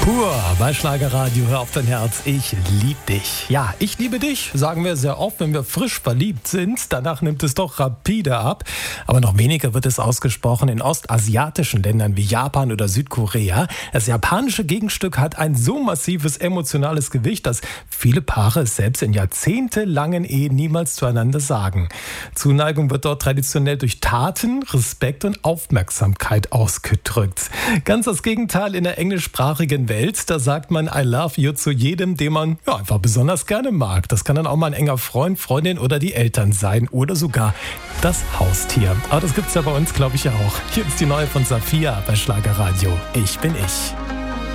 Pur bei Schlagerradio, hör auf dein Herz, ich lieb dich. Ja, ich liebe dich, sagen wir sehr oft, wenn wir frisch verliebt sind. Danach nimmt es doch rapide ab. Aber noch weniger wird es ausgesprochen in ostasiatischen Ländern wie Japan oder Südkorea. Das japanische Gegenstück hat ein so massives emotionales Gewicht, dass viele Paare es selbst in jahrzehntelangen Ehen niemals zueinander sagen. Zuneigung wird dort traditionell durch Taten, Respekt und Aufmerksamkeit ausgedrückt. Ganz das Gegenteil in der englischsprachigen Welt. Da sagt man I love you zu jedem, den man einfach besonders gerne mag. Das kann dann auch mal ein enger Freund, Freundin oder die Eltern sein oder sogar das Haustier. Aber das gibt's ja bei uns, glaube ich, auch. Hier ist die neue von Safia bei Schlagerradio. Ich bin ich.